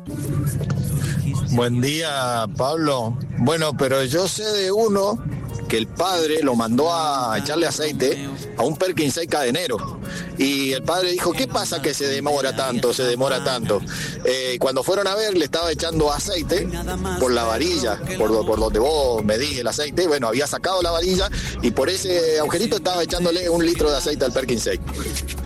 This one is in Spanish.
Buen día, Pablo. Bueno, pero yo sé de uno que el padre lo mandó a echarle aceite a un Perkin 6 cadenero. Y el padre dijo, ¿qué pasa que se demora tanto? Cuando fueron a ver, le estaba echando aceite por la varilla, por donde vos medís el aceite. Bueno, había sacado la varilla y por ese agujerito estaba echándole 1 litro de aceite al Perkin 6.